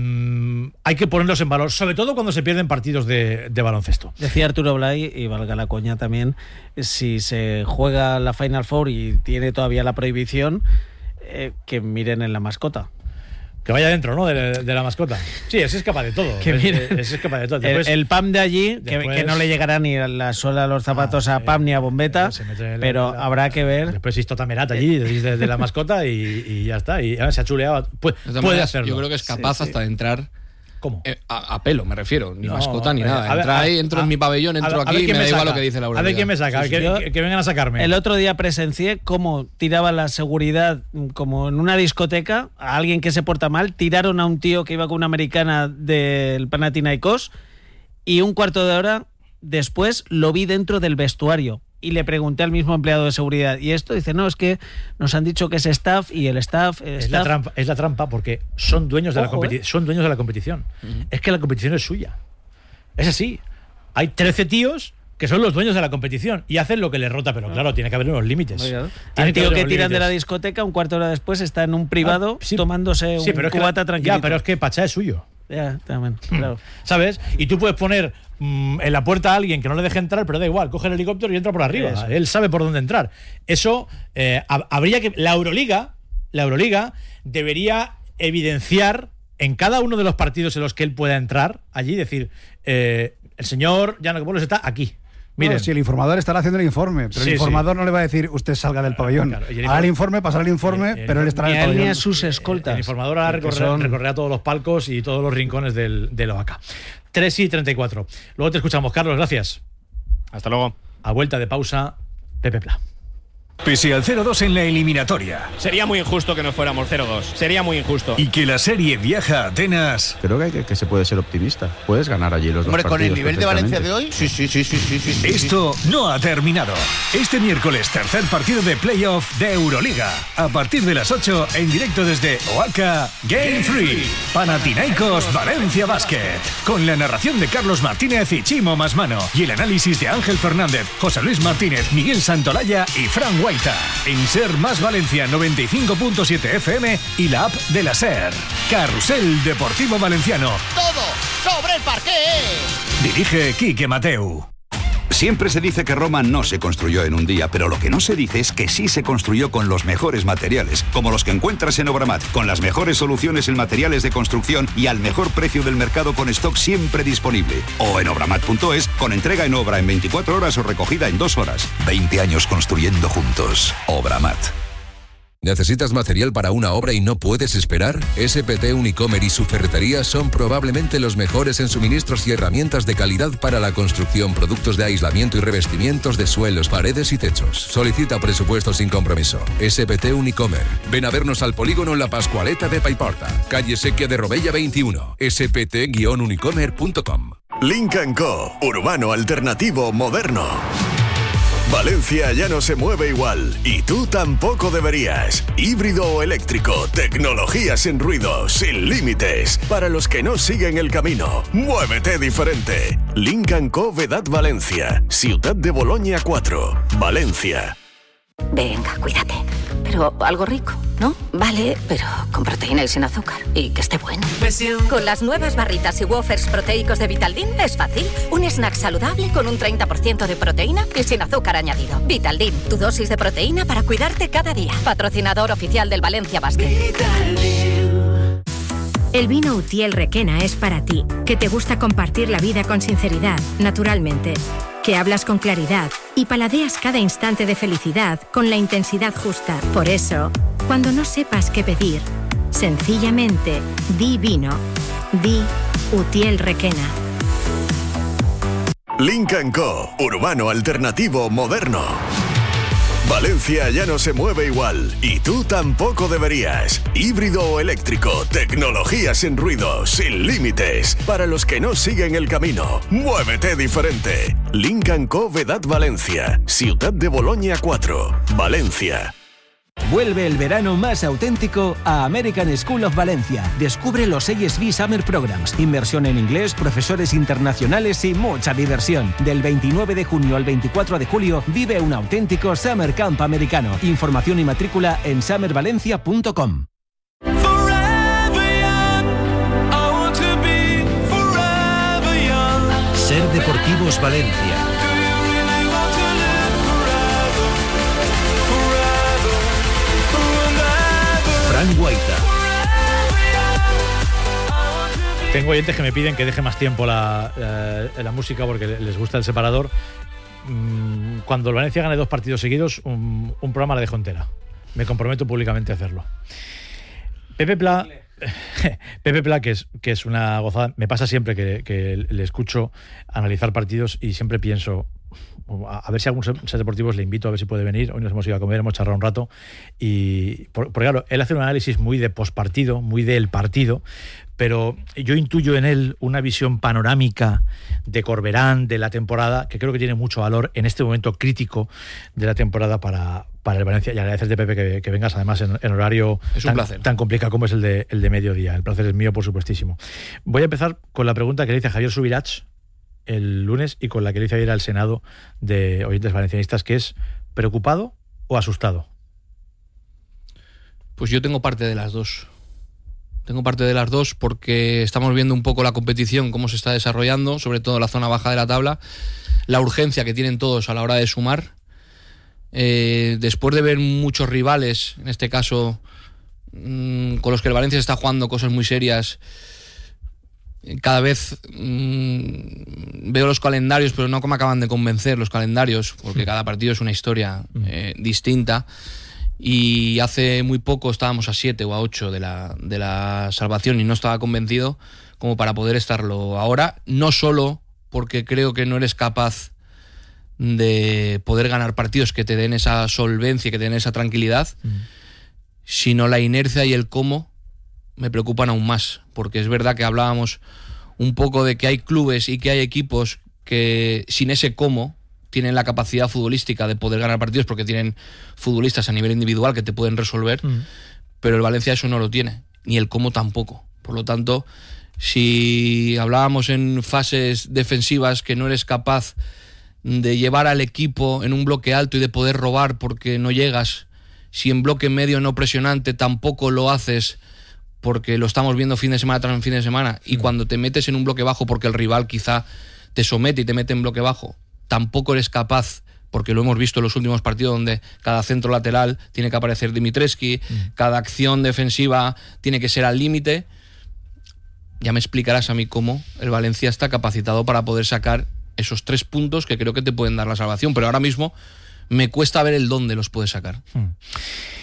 hay que ponerlos en valor, sobre todo cuando se pierden partidos de baloncesto. Decía Arturo Blay, y valga la coña también, si se juega la Final Four y tiene todavía la prohibición, que miren en la mascota. Que vaya dentro, ¿no? De la mascota. Sí, ese es capaz de todo. Ese es capaz de todo. Después, el PAM de allí, que no le llegará ni a la suela de los zapatos a PAM ni a Bombeta, pero habrá que ver. Después hizo Tamerata allí, de la mascota, y ya está. Y se ha chuleado. Puede hacerlo. Yo creo que es capaz hasta de entrar. ¿Cómo? A pelo, me refiero. Ni mascota ni nada. Entro en mi pabellón, entro aquí y me da igual lo que dice la Euroliga. A ver quién me saca, que vengan a sacarme. El otro día presencié cómo tiraba la seguridad, como en una discoteca, a alguien que se porta mal. Tiraron a un tío que iba con una americana del Panathinaikos y un cuarto de hora después lo vi dentro del vestuario. Y le pregunté al mismo empleado de seguridad, ¿y esto? Dice, no, es que nos han dicho que es staff y el staff... Es la trampa porque son dueños de la competición. Son dueños de la competición. Es que la competición es suya. Es así. Hay 13 tíos que son los dueños de la competición y hacen lo que les rota, pero claro, tiene que haber unos límites. El tío que tiran de la discoteca, un cuarto de hora después está en un privado tomándose un cubata tranquilo. Ya, pero es que Pachá es suyo. Ya, también, claro. ¿Sabes? Y tú puedes poner en la puerta a alguien que no le deje entrar, pero da igual, coge el helicóptero y entra por arriba. Eso. Él sabe por dónde entrar. Eso habría que... La Euroliga debería evidenciar en cada uno de los partidos en los que él pueda entrar allí, decir, el señor Giannakopoulos está aquí. Miren. Si el informador estará haciendo el informe, pero el informador no le va a decir usted salga del pabellón. Claro. Hará el informe, pasará el informe, pero él estará en el pabellón. Ni a sus escoltas. El informador recorrerá todos los palcos y todos los rincones del OACA. 3:34. Luego te escuchamos, Carlos, gracias. Hasta luego. A vuelta de pausa, Pepe Pla. Pese al 0-2 en la eliminatoria. Sería muy injusto que nos fuéramos 0-2. Sería muy injusto. Y que la serie viaja a Atenas. Creo que se puede ser optimista. Puedes ganar allí los dos partidos. Hombre, con el nivel de Valencia de hoy, sí. Esto no ha terminado. Este miércoles, tercer partido de playoff de Euroliga. A partir de las 8, en directo desde OACA, Game 3. Panathinaikos Valencia Basket. Con la narración de Carlos Martínez y Chimo Masmano. Y el análisis de Ángel Fernández, José Luis Martínez, Miguel Santolaya y Fran Guaita. En Ser Más Valencia 95.7 FM y la app de la Ser. Carrusel Deportivo Valenciano. Todo sobre el parqué. Dirige Quique Mateu. Siempre se dice que Roma no se construyó en un día, pero lo que no se dice es que sí se construyó con los mejores materiales, como los que encuentras en Obramat, con las mejores soluciones en materiales de construcción y al mejor precio del mercado con stock siempre disponible. O en obramat.es, con entrega en obra en 24 horas o recogida en 2 horas. 20 años construyendo juntos. Obramat. ¿Necesitas material para una obra y no puedes esperar? SPT Unicomer y su ferretería son probablemente los mejores en suministros y herramientas de calidad para la construcción, productos de aislamiento y revestimientos de suelos, paredes y techos. Solicita presupuesto sin compromiso. SPT Unicomer. Ven a vernos al polígono La Pascualeta de Paiporta, calle Sequia de Robella 21. spt-unicomer.com. Lynk & Co. Urbano alternativo moderno. Valencia ya no se mueve igual y tú tampoco deberías. Híbrido o eléctrico, tecnología sin ruido, sin límites. Para los que no siguen el camino, muévete diferente. Lynk & Co. Vedat Valencia, Ciutat de Boloña 4, Valencia. Venga, cuídate. Pero algo rico, ¿no? Vale, pero con proteína y sin azúcar. Y que esté bueno. Con las nuevas barritas y wafers proteicos de Vitaldin es fácil. Un snack saludable con un 30% de proteína y sin azúcar añadido. Vitaldin, tu dosis de proteína para cuidarte cada día. Patrocinador oficial del Valencia Basket. El vino Utiel Requena es para ti, que te gusta compartir la vida con sinceridad, naturalmente, que hablas con claridad y paladeas cada instante de felicidad con la intensidad justa. Por eso, cuando no sepas qué pedir, sencillamente di vino, di Utiel Requena. Lynk & Co. Urbano alternativo moderno. Valencia ya no se mueve igual y tú tampoco deberías. Híbrido o eléctrico, tecnología sin ruido, sin límites. Para los que no siguen el camino, muévete diferente. Lynk & Co. Vedat Valencia, Ciutat de Boloña 4, Valencia. Vuelve el verano más auténtico a American School of Valencia. Descubre los ASB Summer Programs, inmersión en inglés, profesores internacionales y mucha diversión. Del 29 de junio al 24 de julio vive un auténtico Summer Camp americano. Información y matrícula en summervalencia.com. Ser Deportivos Valencia. Fran Guaita. Tengo oyentes que me piden que deje más tiempo la música porque les gusta el separador. Cuando el Valencia gane 2 partidos seguidos, un programa la dejo entera. Me comprometo públicamente a hacerlo. Pepe Pla, que es una gozada. Me pasa siempre que le escucho analizar partidos y siempre pienso, a ver si algún Ser Deportivos le invito a ver si puede venir. Hoy nos hemos ido a comer, hemos charlado un rato y porque claro, él hace un análisis muy de postpartido, muy del partido, pero yo intuyo en él una visión panorámica de Corberán, de la temporada, que creo que tiene mucho valor en este momento crítico de la temporada para el Valencia. Y agradecerte, Pepe, que vengas además en horario tan complicado como es el de mediodía. El placer es mío, por supuestísimo. Voy a empezar con la pregunta que le hice a Javier Subirats el lunes y con la que le hice ayer al Senado de oyentes valencianistas, que es ¿preocupado o asustado? Pues yo tengo parte de las dos. Tengo parte de las dos porque estamos viendo un poco la competición, cómo se está desarrollando, sobre todo en la zona baja de la tabla, la urgencia que tienen todos a la hora de sumar. Después de ver muchos rivales, en este caso con los que el Valencia está jugando cosas muy serias, cada vez veo los calendarios, pero no me acaban de convencer los calendarios, porque cada partido es una historia distinta. Y hace muy poco estábamos a 7 o a 8 de la salvación y no estaba convencido como para poder estarlo ahora, no solo porque creo que no eres capaz de poder ganar partidos que te den esa solvencia, que te den esa tranquilidad, sino la inercia y el cómo me preocupan aún más, porque es verdad que hablábamos un poco de que hay clubes y que hay equipos que sin ese cómo tienen la capacidad futbolística de poder ganar partidos porque tienen futbolistas a nivel individual que te pueden resolver, pero el Valencia eso no lo tiene, ni el cómo tampoco. Por lo tanto, si hablábamos en fases defensivas que no eres capaz de llevar al equipo en un bloque alto y de poder robar porque no llegas, si en bloque medio no presionante tampoco lo haces porque lo estamos viendo fin de semana tras fin de semana, y cuando te metes en un bloque bajo porque el rival quizá te somete y te mete en bloque bajo, tampoco eres capaz, porque lo hemos visto en los últimos partidos donde cada centro lateral tiene que aparecer Dimitrescu, cada acción defensiva tiene que ser al límite. Ya me explicarás a mí cómo el Valencia está capacitado para poder sacar esos 3 puntos que creo que te pueden dar la salvación, pero ahora mismo me cuesta ver el dónde los puedes sacar.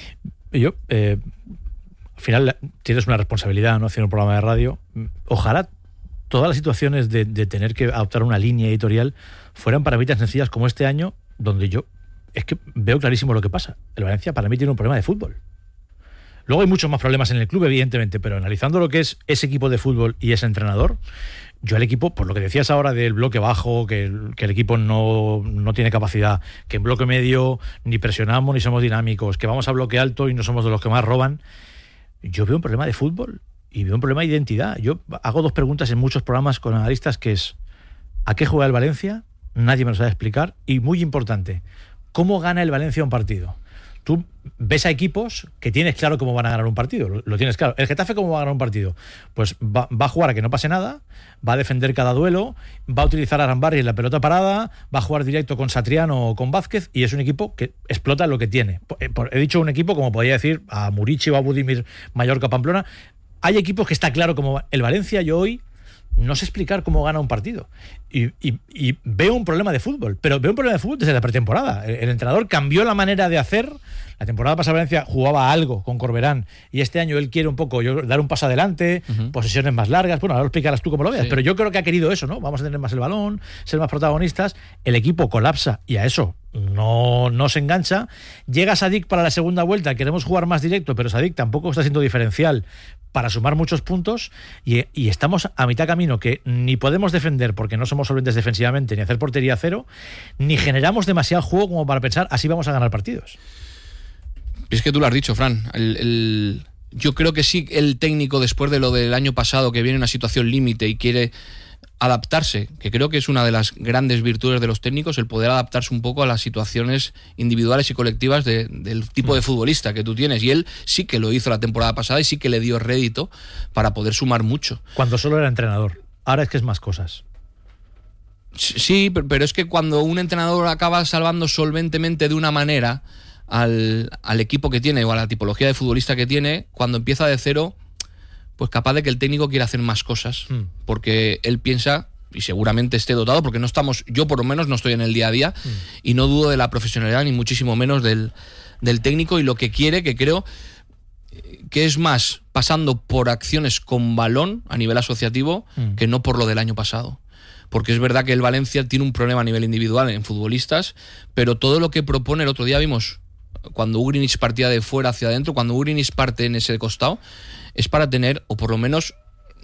Yo, al final tienes una responsabilidad, ¿no? Haciendo un programa de radio. Ojalá todas las situaciones de tener que adoptar una línea editorial fueran para mí tan sencillas como este año, donde yo es que veo clarísimo lo que pasa. El Valencia para mí tiene un problema de fútbol. Luego hay muchos más problemas en el club, evidentemente, pero analizando lo que es ese equipo de fútbol y ese entrenador, yo al equipo, por lo que decías ahora del bloque bajo, que el equipo no tiene capacidad, que en bloque medio ni presionamos ni somos dinámicos, que vamos a bloque alto y no somos de los que más roban, yo veo un problema de fútbol y veo un problema de identidad. Yo hago dos preguntas en muchos programas con analistas, que es: ¿a qué juega el Valencia? Nadie me lo sabe explicar. Y muy importante, ¿cómo gana el Valencia un partido? Tú ves a equipos que tienes claro cómo van a ganar un partido, lo tienes claro. ¿El Getafe cómo va a ganar un partido? Pues va a jugar a que no pase nada, va a defender cada duelo, va a utilizar a Arambarri en la pelota parada, va a jugar directo con Satriano o con Vázquez, y es un equipo que explota lo que tiene. He dicho un equipo, como podría decir a Murici o a Budimir, Mallorca, Pamplona. Hay equipos que está claro cómo va. El Valencia, yo hoy no sé explicar cómo gana un partido. Y veo un problema de fútbol, pero veo un problema de fútbol desde la pretemporada. El entrenador cambió la manera de hacer. La temporada pasada Valencia jugaba algo con Corberán, y este año él quiere un poco dar un paso adelante, posesiones más largas. Bueno, ahora lo explicarás tú cómo lo veas, pero yo creo que ha querido eso, ¿no? Vamos a tener más el balón, ser más protagonistas. El equipo colapsa y a eso no se engancha. Llega Sadik para la segunda vuelta, queremos jugar más directo, pero Sadik tampoco está siendo diferencial para sumar muchos puntos, y estamos a mitad camino, que ni podemos defender porque no somos solventes defensivamente, ni hacer portería cero, ni generamos demasiado juego como para pensar así vamos a ganar partidos. Es que tú lo has dicho, Fran. Yo creo que sí, el técnico, después de lo del año pasado, que viene en una situación límite y quiere adaptarse, que creo que es una de las grandes virtudes de los técnicos, el poder adaptarse un poco a las situaciones individuales y colectivas del tipo de futbolista que tú tienes. Y él sí que lo hizo la temporada pasada y sí que le dio rédito para poder sumar mucho. Cuando solo era entrenador. Ahora es que es más cosas. Sí, pero es que cuando un entrenador acaba salvando solventemente de una manera al equipo que tiene o a la tipología de futbolista que tiene, cuando empieza de cero, pues capaz de que el técnico quiera hacer más cosas, porque él piensa, y seguramente esté dotado, porque yo por lo menos no estoy en el día a día, y no dudo de la profesionalidad ni muchísimo menos del técnico, y lo que quiere, que creo que es más pasando por acciones con balón a nivel asociativo que no por lo del año pasado. Porque es verdad que el Valencia tiene un problema a nivel individual en futbolistas, pero todo lo que propone, el otro día vimos cuando Ugrinic partía de fuera hacia adentro, cuando Ugrinic parte en ese costado, es para tener, o por lo menos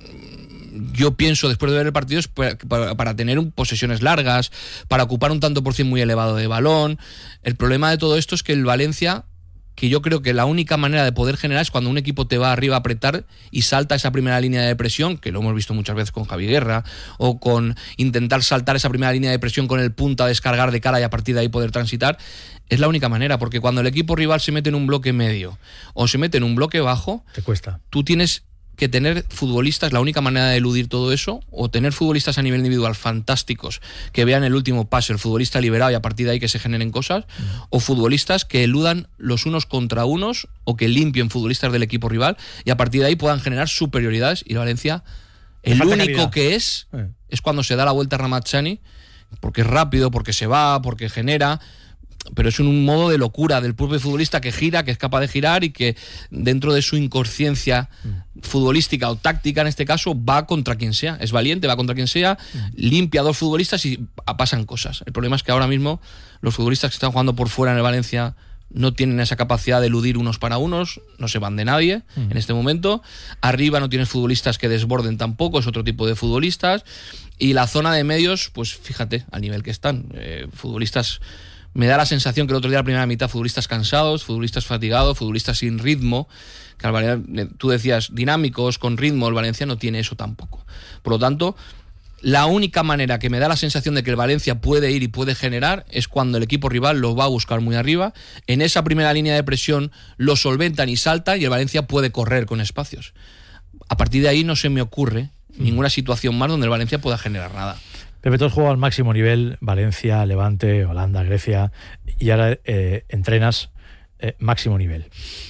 yo pienso después de ver el partido, es para tener posesiones largas, para ocupar un tanto por cien muy elevado de balón. El problema de todo esto es que el Valencia, que yo creo que la única manera de poder generar es cuando un equipo te va arriba a apretar y salta esa primera línea de presión, que lo hemos visto muchas veces con Javi Guerra, o con intentar saltar esa primera línea de presión con el punta, descargar de cara y a partir de ahí poder transitar. Es la única manera, porque cuando el equipo rival se mete en un bloque medio o se mete en un bloque bajo, te cuesta. Tú tienes que tener futbolistas, la única manera de eludir todo eso, o tener futbolistas a nivel individual fantásticos, que vean el último pase, el futbolista liberado, y a partir de ahí que se generen cosas, o futbolistas que eludan los unos contra unos, o que limpien futbolistas del equipo rival, y a partir de ahí puedan generar superioridades. Y la Valencia, el único que es cuando se da la vuelta a Ramazzani, porque es rápido, porque se va, porque genera, pero es un modo de locura del propio futbolista que gira, que es capaz de girar y que dentro de su inconsciencia futbolística o táctica en este caso va contra quien sea, es valiente, va contra quien sea, limpia a dos futbolistas y pasan cosas. El problema es que ahora mismo los futbolistas que están jugando por fuera en el Valencia no tienen esa capacidad de eludir unos para unos, no se van de nadie en este momento. Arriba no tienes futbolistas que desborden tampoco, es otro tipo de futbolistas. Y la zona de medios, pues fíjate al nivel que están, futbolistas. Me da la sensación que el otro día, la primera mitad, futbolistas cansados, futbolistas fatigados, futbolistas sin ritmo, que tú decías dinámicos, con ritmo. El Valencia no tiene eso tampoco. Por lo tanto, la única manera que me da la sensación de que el Valencia puede ir y puede generar es cuando el equipo rival lo va a buscar muy arriba. En esa primera línea de presión lo solventan y saltan, y el Valencia puede correr con espacios. A partir de ahí no se me ocurre ninguna situación más donde el Valencia pueda generar nada. Pepe, tú has jugado al máximo nivel, Valencia, Levante, Holanda, Grecia, y ahora entrenas máximo nivel.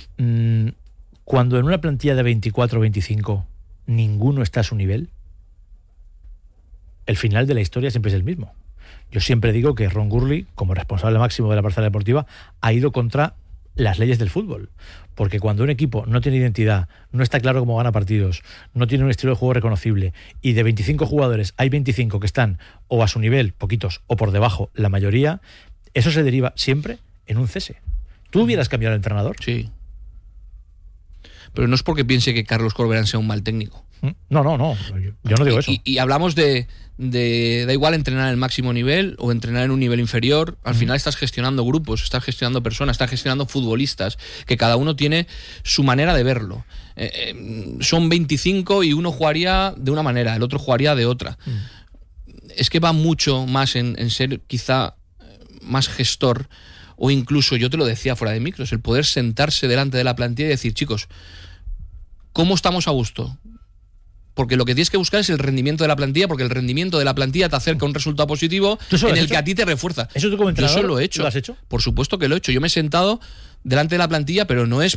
Cuando en una plantilla de 24 o 25 ninguno está a su nivel, el final de la historia siempre es el mismo. Yo siempre digo que Ron Gurley, como responsable máximo de la parcela deportiva, ha ido contra las leyes del fútbol. Porque cuando un equipo no tiene identidad, no está claro cómo gana partidos, no tiene un estilo de juego reconocible, y de 25 jugadores hay 25 que están o a su nivel, poquitos, o por debajo, la mayoría, eso se deriva siempre en un cese. ¿Tú hubieras cambiado al entrenador? Sí. Pero no es porque piense que Carlos Corberán sea un mal técnico. No. Yo no digo eso. Y hablamos de da igual entrenar en el máximo nivel o entrenar en un nivel inferior. Al final estás gestionando grupos, estás gestionando personas, estás gestionando futbolistas, que cada uno tiene su manera de verlo. Son 25 y uno jugaría de una manera, el otro jugaría de otra. Es que va mucho más en ser quizá más gestor, o incluso, yo te lo decía fuera de micros, el poder sentarse delante de la plantilla y decir, chicos, ¿cómo estamos a gusto? Porque lo que tienes que buscar es el rendimiento de la plantilla, porque el rendimiento de la plantilla te acerca a un resultado positivo en el que a ti te refuerza. ¿Eso tú como entrenador? Yo eso lo he hecho. ¿Lo has hecho? Por supuesto que lo he hecho. Yo me he sentado delante de la plantilla, pero no es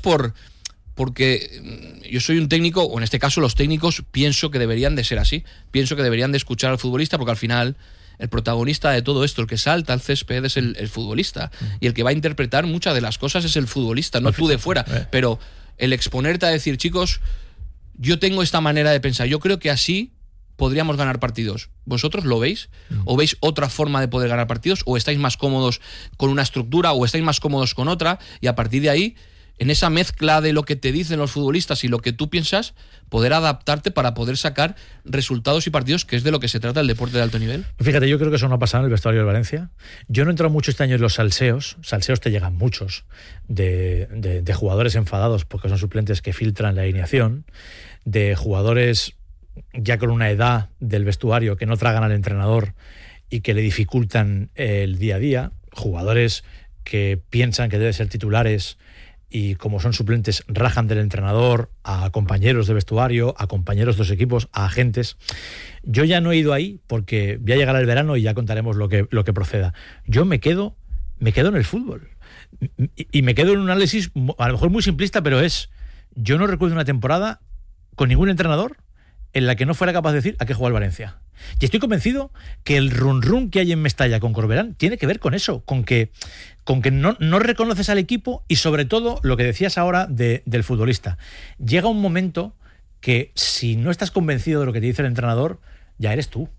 porque yo soy un técnico, o en este caso los técnicos pienso que deberían de ser así. Pienso que deberían de escuchar al futbolista, porque al final el protagonista de todo esto, el que salta al césped, es el futbolista. Y el que va a interpretar muchas de las cosas es el futbolista, no tú de fuera. Pero el exponerte a decir, chicos, yo tengo esta manera de pensar, yo creo que así podríamos ganar partidos. ¿Vosotros lo veis? ¿O veis otra forma de poder ganar partidos? ¿O estáis más cómodos con una estructura? ¿O estáis más cómodos con otra? Y a partir de ahí, en esa mezcla de lo que te dicen los futbolistas y lo que tú piensas, poder adaptarte para poder sacar resultados y partidos, que es de lo que se trata el deporte de alto nivel. Fíjate, yo creo que eso no ha pasado en el vestuario del Valencia. Yo no he entrado mucho este año en los salseos. Salseos te llegan muchos de jugadores enfadados porque son suplentes que filtran la alineación, de jugadores ya con una edad del vestuario que no tragan al entrenador y que le dificultan el día a día, jugadores que piensan que deben ser titulares y como son suplentes rajan del entrenador, a compañeros de vestuario, a compañeros de los equipos, a agentes. Yo ya no he ido ahí porque ya llegará el verano y ya contaremos lo que proceda. Yo me quedo en el fútbol y me quedo en un análisis a lo mejor muy simplista, pero yo no recuerdo una temporada con ningún entrenador en la que no fuera capaz de decir a qué juega el Valencia. Y estoy convencido que el run-run que hay en Mestalla con Corberán tiene que ver con eso, con que no reconoces al equipo y sobre todo lo que decías ahora del futbolista. Llega un momento que si no estás convencido de lo que te dice el entrenador, ya eres tú.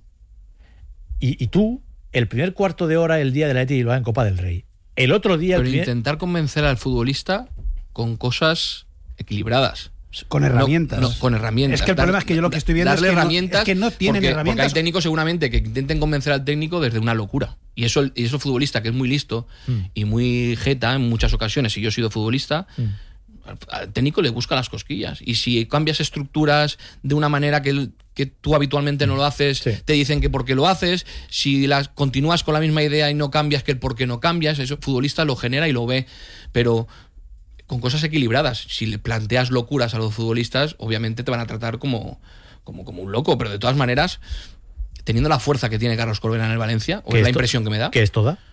Y tú, el primer cuarto de hora el día de la Athletic Bilbao en Copa del Rey, el otro día... Pero intentar convencer al futbolista con cosas equilibradas. Con herramientas. No, con herramientas. Es que el problema es que yo lo que estoy viendo es que no tienen herramientas. Porque hay técnicos seguramente que intenten convencer al técnico desde una locura. Y eso el futbolista, que es muy listo y muy jeta en muchas ocasiones, y yo he sido futbolista, al técnico le busca las cosquillas. Y si cambias estructuras de una manera que tú habitualmente no lo haces, te dicen que por qué lo haces. Si continúas con la misma idea y no cambias, que el por qué no cambias, eso el futbolista lo genera y lo ve. Pero con cosas equilibradas. Si le planteas locuras a los futbolistas, obviamente te van a tratar como un loco, pero de todas maneras, teniendo la fuerza que tiene Carlos Corberán en el Valencia, o es la impresión que me da. ¿Qué es toda?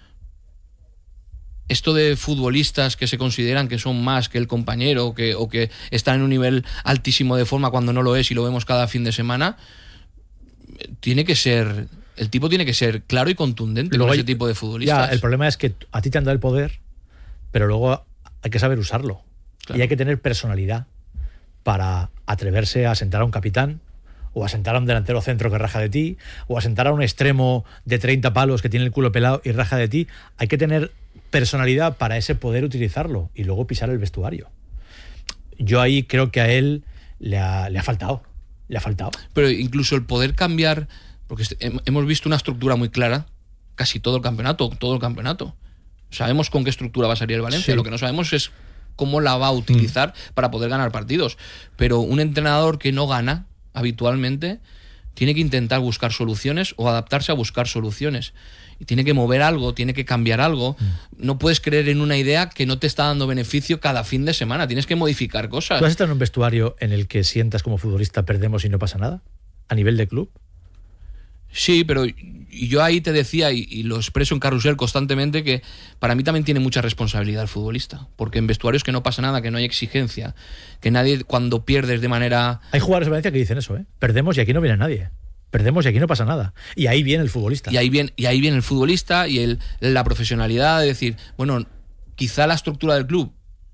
Esto de futbolistas que se consideran que son más que el compañero o que están en un nivel altísimo de forma cuando no lo es y lo vemos cada fin de semana, el tipo tiene que ser claro y contundente con ese tipo de futbolistas. Ya, el problema es que a ti te han dado el poder, pero luego hay que saber usarlo. Claro. Y hay que tener personalidad para atreverse a sentar a un capitán, o a sentar a un delantero centro que raja de ti, o a sentar a un extremo de 30 palos que tiene el culo pelado y raja de ti. Hay que tener personalidad para ese poder utilizarlo y luego pisar el vestuario. Yo ahí creo que a él le ha faltado. Le ha faltado. Pero incluso el poder cambiar, porque hemos visto una estructura muy clara casi todo el campeonato. Sabemos con qué estructura va a salir el Valencia. Sí. Lo que no sabemos es cómo la va a utilizar para poder ganar partidos. Pero un entrenador que no gana habitualmente tiene que intentar buscar soluciones o adaptarse a buscar soluciones. Y tiene que mover algo, tiene que cambiar algo. No puedes creer en una idea que no te está dando beneficio cada fin de semana. Tienes que modificar cosas. ¿Tú has estado en un vestuario en el que sientas como futbolista perdemos y no pasa nada? ¿A nivel de club? Sí, pero yo ahí te decía, y lo expreso en Carrusel constantemente, que para mí también tiene mucha responsabilidad el futbolista. Porque en vestuarios que no pasa nada, que no hay exigencia, que nadie cuando pierdes de manera... Hay jugadores de Valencia que dicen eso, perdemos y aquí no viene nadie. Perdemos y aquí no pasa nada. Y ahí viene el futbolista. Y ahí viene el futbolista y la profesionalidad de decir, bueno, quizá la estructura del club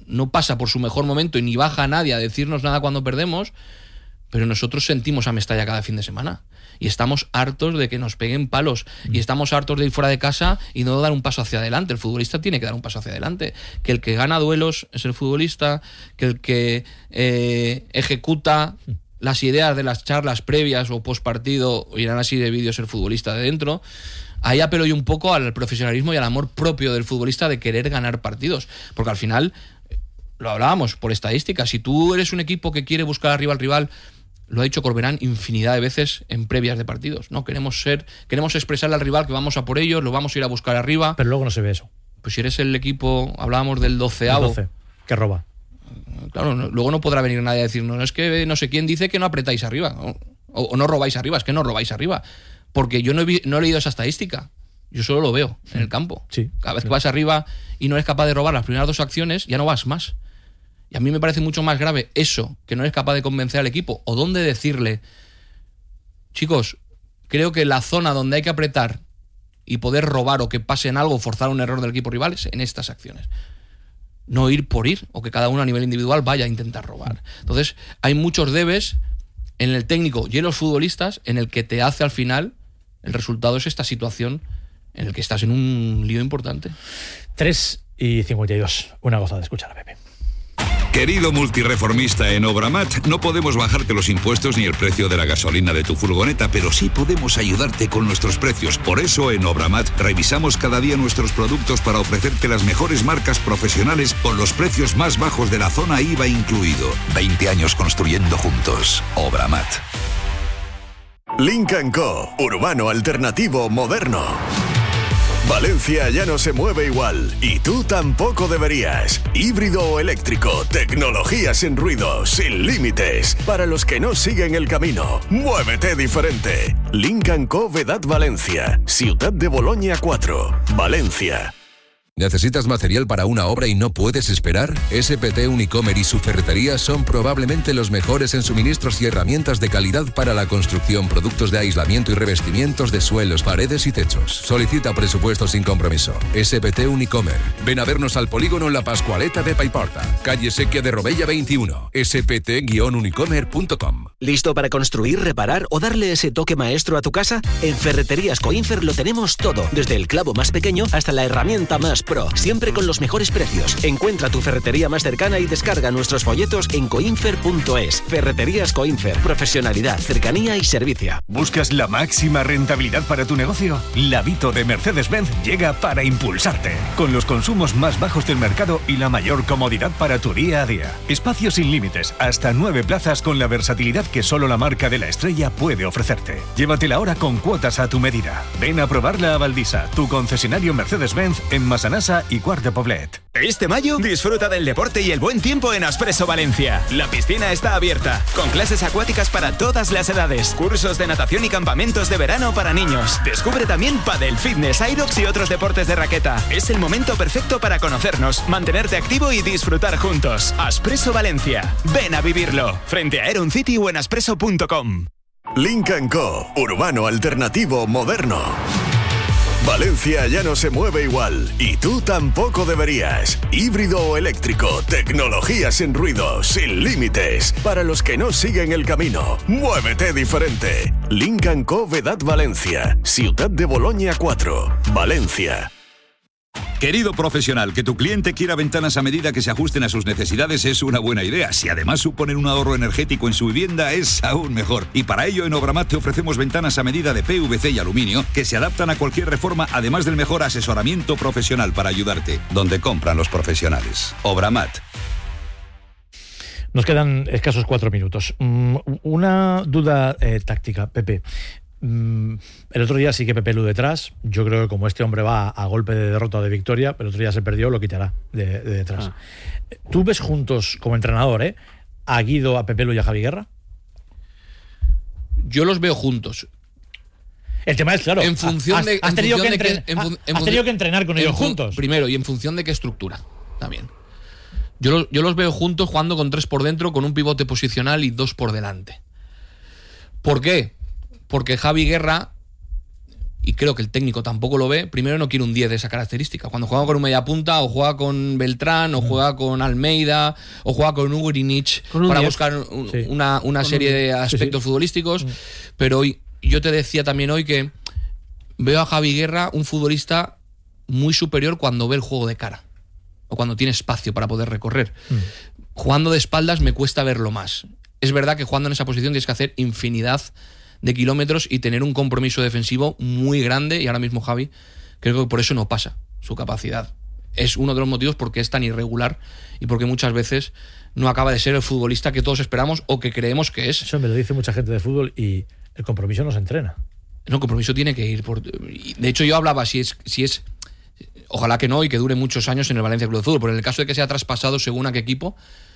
no pasa por su mejor momento y ni baja a nadie a decirnos nada cuando perdemos, pero nosotros sentimos a Mestalla cada fin de semana. Y estamos hartos de que nos peguen palos. Y estamos hartos de ir fuera de casa y no dar un paso hacia adelante. El futbolista tiene que dar un paso hacia adelante. Que el que gana duelos es el futbolista, que el que ejecuta las ideas de las charlas previas o postpartido, o irán así de vídeos el futbolista de dentro. Ahí apelo yo un poco al profesionalismo y al amor propio del futbolista de querer ganar partidos. Porque al final, lo hablábamos por estadística, si tú eres un equipo que quiere buscar arriba al rival, lo ha dicho Corberán infinidad de veces en previas de partidos, ¿no? Queremos expresarle al rival que vamos a por ellos, lo vamos a ir a buscar arriba. Pero luego no se ve eso. Pues si eres el equipo, hablábamos del 12avo. 12, que roba. Claro, luego no podrá venir nadie a decir, no, es que no sé quién dice que no apretáis arriba, o no robáis arriba, es que no robáis arriba. Porque yo no he leído esa estadística, yo solo lo veo en el campo. Sí, cada vez que vas arriba y no eres capaz de robar las primeras 2 acciones, ya no vas más. Y a mí me parece mucho más grave eso, que no eres capaz de convencer al equipo, o dónde decirle, chicos, creo que la zona donde hay que apretar y poder robar o que pasen algo, forzar un error del equipo rival, es en estas acciones. No ir por ir, o que cada uno a nivel individual vaya a intentar robar. Entonces, hay muchos debes en el técnico y en los futbolistas en el que te hace al final, el resultado es esta situación en el que estás en un lío importante. 3:52, una gozada de escuchar a Pepe. Querido multireformista en Obramat, no podemos bajarte los impuestos ni el precio de la gasolina de tu furgoneta, pero sí podemos ayudarte con nuestros precios. Por eso en Obramat revisamos cada día nuestros productos para ofrecerte las mejores marcas profesionales con los precios más bajos de la zona IVA incluido. 20 años construyendo juntos. Obramat. Lynk & Co. Urbano alternativo moderno. Valencia ya no se mueve igual y tú tampoco deberías. Híbrido o eléctrico, tecnología sin ruido, sin límites. Para los que no siguen el camino, muévete diferente. Lynk & Co. Vedat Valencia, Ciutat de Boloña 4, Valencia. ¿Necesitas material para una obra y no puedes esperar? SPT Unicomer y su ferretería son probablemente los mejores en suministros y herramientas de calidad para la construcción, productos de aislamiento y revestimientos de suelos, paredes y techos. Solicita presupuesto sin compromiso. SPT Unicomer. Ven a vernos al polígono La Pascualeta de Paiporta, calle Sequia de Robella 21. spt-unicomer.com. ¿Listo para construir, reparar o darle ese toque maestro a tu casa? En Ferreterías Coinfer lo tenemos todo, desde el clavo más pequeño hasta la herramienta más pro, siempre con los mejores precios. Encuentra tu ferretería más cercana y descarga nuestros folletos en coinfer.es. Ferreterías Coinfer, profesionalidad, cercanía y servicio. ¿Buscas la máxima rentabilidad para tu negocio? La Vito de Mercedes-Benz llega para impulsarte, con los consumos más bajos del mercado y la mayor comodidad para tu día a día. Espacio sin límites, hasta 9 plazas con la versatilidad que solo la marca de la estrella puede ofrecerte. Llévatela ahora con cuotas a tu medida. Ven a probarla a Valdisa, tu concesionario Mercedes-Benz en Massanassa y Quart de Poblet. Este mayo disfruta del deporte y el buen tiempo en Aspresso Valencia. La piscina está abierta, con clases acuáticas para todas las edades, cursos de natación y campamentos de verano para niños. Descubre también pádel, fitness, aerox y otros deportes de raqueta. Es el momento perfecto para conocernos, mantenerte activo y disfrutar juntos. Aspresso Valencia. Ven a vivirlo. Frente a Aeron City o en aspresso.com. Lynk & Co. Urbano alternativo moderno. Valencia ya no se mueve igual y tú tampoco deberías. Híbrido o eléctrico, tecnología sin ruido, sin límites. Para los que no siguen el camino, muévete diferente. Lynk & Co. Vedat Valencia, Ciutat de Boloña 4, Valencia. Querido profesional, que tu cliente quiera ventanas a medida que se ajusten a sus necesidades es una buena idea. Si además suponen un ahorro energético en su vivienda, es aún mejor. Y para ello, en Obramat te ofrecemos ventanas a medida de PVC y aluminio que se adaptan a cualquier reforma, además del mejor asesoramiento profesional para ayudarte. Donde compran los profesionales. Obramat. Nos quedan escasos 4 minutos. Una duda táctica, Pepe. El otro día sí que Pepe lo detrás. Yo creo que como este hombre va a golpe de derrota o de victoria, pero el otro día se perdió, lo quitará de detrás. ¿Tú ves juntos como entrenador a Guido, a Pepe Lu y a Javi Guerra? Yo los veo juntos. El tema es, claro, en función de has tenido que entrenar con ellos juntos. Primero, y en función de qué estructura también. Yo los veo juntos jugando con 3 por dentro, con un pivote posicional y 2 por delante. ¿Por qué? Porque Javi Guerra y creo que el técnico tampoco lo ve, primero no quiere un 10 de esa característica. Cuando juega con un mediapunta, o juega con Beltrán, o juega con Almeida, o juega con Ugrinic, para buscar una serie de aspectos futbolísticos. Pero hoy, yo te decía también hoy que veo a Javi Guerra un futbolista muy superior cuando ve el juego de cara, o cuando tiene espacio para poder recorrer. Jugando de espaldas me cuesta verlo más. Es verdad que jugando en esa posición tienes que hacer infinidad de kilómetros y tener un compromiso defensivo muy grande, y ahora mismo Javi, creo que por eso no pasa su capacidad. Es uno de los motivos porque es tan irregular y porque muchas veces no acaba de ser el futbolista que todos esperamos o que creemos que es. Eso me lo dice mucha gente de fútbol, y el compromiso no se entrena. No, el compromiso tiene que ir por... De hecho, yo hablaba si es ojalá que no, y que dure muchos años en el Valencia Club de Fútbol, pero en el caso de que sea traspasado según a qué equipo,